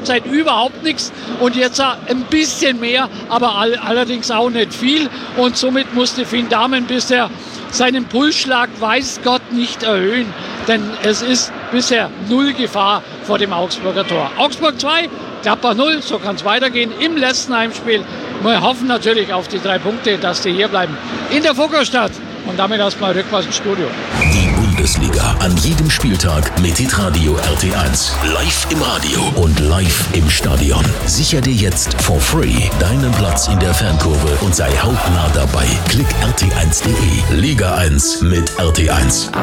Halbzeit überhaupt nichts und jetzt ein bisschen mehr, aber allerdings auch nicht viel. Und somit musste Finn Dahmen bisher seinen Pulsschlag, weiß Gott, nicht erhöhen. Denn es ist bisher 0 Gefahr vor dem Augsburger Tor. Augsburg 2, Gladbach 0, so kann es weitergehen im letzten Heimspiel. Wir hoffen natürlich auf die 3 Punkte, dass die hier bleiben in der Fokusstadt. Und damit erstmal rückwärts ins Studio. Die Bundesliga an jedem Spieltag mit Hitradio RT1. Live im Radio und live im Stadion. Sicher dir jetzt for free deinen Platz in der Fankurve und sei hautnah dabei. Klick rt1.de. Liga 1 mit RT1.